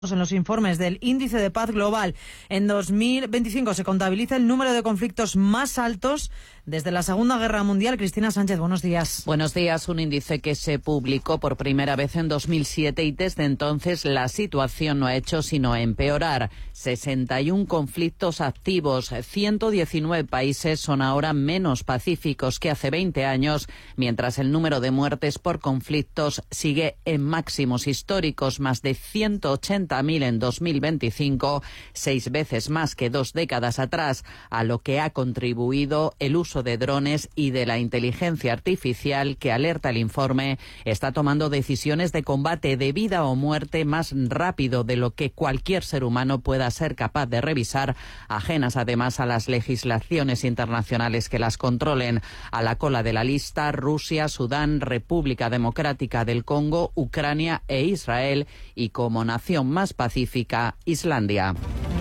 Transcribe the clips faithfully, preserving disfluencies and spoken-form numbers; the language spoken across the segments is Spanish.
En los informes del Índice de Paz Global, en dos mil veinticinco se contabiliza el número de conflictos más altos desde la Segunda Guerra Mundial. Cristina Sánchez, buenos días. Buenos días. Un índice que se publicó por primera vez en dos mil siete y desde entonces la situación no ha hecho sino empeorar. sesenta y uno conflictos activos, ciento diecinueve países son ahora menos pacíficos que hace veinte años, mientras el número de muertes por conflictos sigue en máximos históricos, más de ciento ochenta mil en dos mil veinticinco, seis veces más que dos décadas atrás, a lo que ha contribuido el uso de drones y de la inteligencia artificial que, alerta el informe, está tomando decisiones de combate de vida o muerte más rápido de lo que cualquier ser humano pueda ser capaz de revisar, ajenas además a las legislaciones internacionales que las controlen. A la cola de la lista, Rusia, Sudán, República Democrática del Congo, Ucrania e Israel, y como nación más pacífica, Islandia.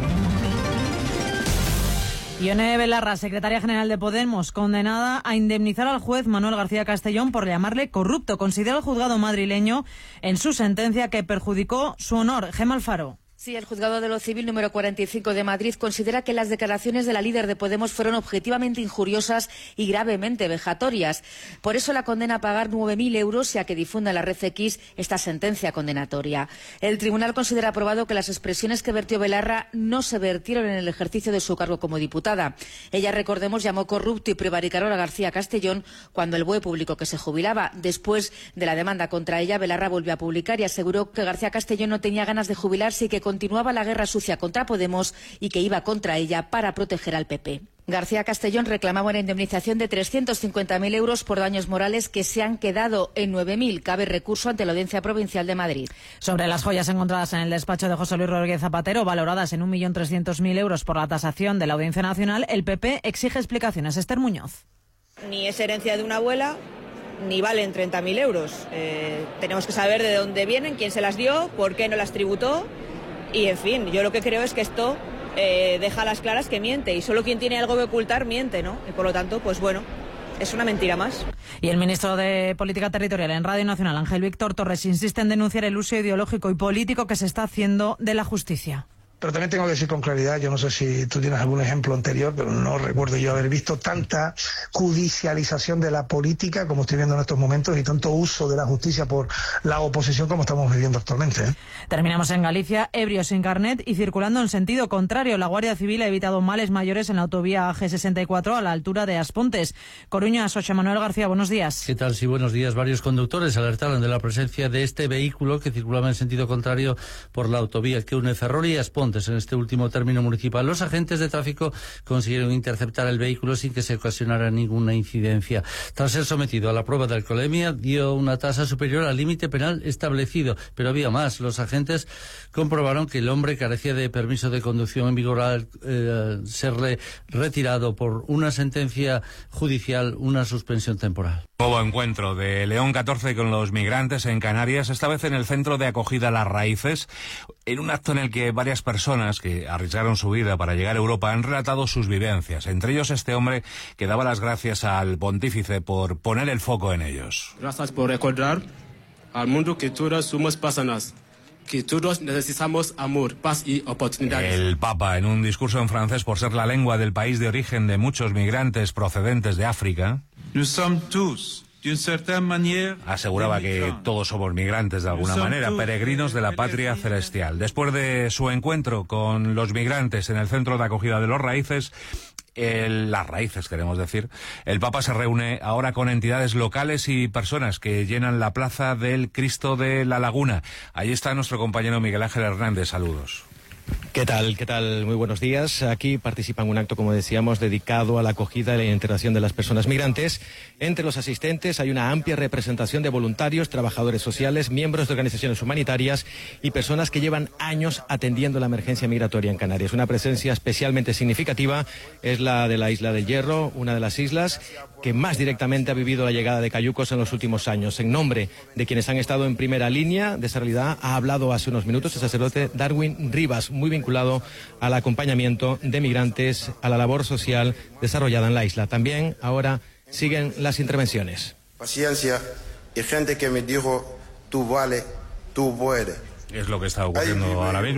Ione Belarra, secretaria general de Podemos, condenada a indemnizar al juez Manuel García Castellón por llamarle corrupto. Considera el juzgado madrileño en su sentencia que perjudicó su honor. Gemma Alfaro. Sí, el Juzgado de lo Civil número cuarenta y cinco de Madrid considera que las declaraciones de la líder de Podemos fueron objetivamente injuriosas y gravemente vejatorias. Por eso la condena a pagar nueve mil euros y a que difunda en la red X esta sentencia condenatoria. El tribunal considera aprobado que las expresiones que vertió Belarra no se vertieron en el ejercicio de su cargo como diputada. Ella, recordemos, llamó corrupto y prevaricador a García Castellón cuando el B O E publicó que se jubilaba. Después de la demanda contra ella, Belarra volvió a publicar y aseguró que García Castellón no tenía ganas de jubilarse y que continuaba la guerra sucia contra Podemos y que iba contra ella para proteger al P P. García Castellón reclamaba una indemnización de trescientos cincuenta mil euros por daños morales que se han quedado en nueve mil. Cabe recurso ante la Audiencia Provincial de Madrid. Sobre las joyas encontradas en el despacho de José Luis Rodríguez Zapatero, valoradas en un millón trescientos mil euros por la tasación de la Audiencia Nacional, el P P exige explicaciones. Esther Muñoz. Ni es herencia de una abuela, ni valen treinta mil euros. Eh, tenemos que saber de dónde vienen, quién se las dio, por qué no las tributó. Y, en fin, yo lo que creo es que esto eh, deja a las claras que miente, y solo quien tiene algo que ocultar miente, ¿no? Y por lo tanto, pues bueno, es una mentira más. Y el ministro de Política Territorial en Radio Nacional, Ángel Víctor Torres, insiste en denunciar el uso ideológico y político que se está haciendo de la justicia. Pero también tengo que decir con claridad, yo no sé si tú tienes algún ejemplo anterior, pero no recuerdo yo haber visto tanta judicialización de la política como estoy viendo en estos momentos y tanto uso de la justicia por la oposición como estamos viviendo actualmente, ¿eh? Terminamos en Galicia, ebrios sin carnet y circulando en sentido contrario. La Guardia Civil ha evitado males mayores en la autovía G sesenta y cuatro a la altura de Aspontes. Coruña, José Manuel García, buenos días. ¿Qué tal? Sí, buenos días. Varios conductores alertaron de la presencia de este vehículo que circulaba en sentido contrario por la autovía que une Ferrol y Aspontes. En este último término municipal, los agentes de tráfico consiguieron interceptar el vehículo sin que se ocasionara ninguna incidencia. Tras ser sometido a la prueba de alcoholemia, dio una tasa superior al límite penal establecido, pero había más. Los agentes comprobaron que el hombre carecía de permiso de conducción en vigor al eh, serle retirado por una sentencia judicial, una suspensión temporal. Nuevo encuentro de León catorce con los migrantes en Canarias, esta vez en el centro de acogida Las Raíces, en un acto en el que varias personas que arriesgaron su vida para llegar a Europa han relatado sus vivencias, entre ellos este hombre que daba las gracias al pontífice por poner el foco en ellos. Gracias por recordar al mundo que todos somos personas, que todos necesitamos amor, paz y oportunidades. El Papa, en un discurso en francés por ser la lengua del país de origen de muchos migrantes procedentes de África, Nous sommes tous, d'une certaine manière, aseguraba que todos somos migrantes de alguna manera, peregrinos de la patria celestial. Después de su encuentro con los migrantes en el centro de acogida de Los Raíces, El, las raíces queremos decir, el Papa se reúne ahora con entidades locales y personas que llenan la plaza del Cristo de la Laguna. Ahí está nuestro compañero Miguel Ángel Hernández, saludos. ¿Qué tal? ¿Qué tal? Muy buenos días. Aquí participan en un acto, como decíamos, dedicado a la acogida y la integración de las personas migrantes. Entre los asistentes hay una amplia representación de voluntarios, trabajadores sociales, miembros de organizaciones humanitarias y personas que llevan años atendiendo la emergencia migratoria en Canarias. Una presencia especialmente significativa es la de la Isla del Hierro, una de las islas que más directamente ha vivido la llegada de cayucos en los últimos años. En nombre de quienes han estado en primera línea de esa realidad, ha hablado hace unos minutos el sacerdote Darwin Rivas, muy vinculado al acompañamiento de migrantes a la labor social desarrollada en la isla. También ahora siguen las intervenciones. Paciencia y gente que me dijo, tú vale, tú puedes. Es lo que está ocurriendo ahora mismo.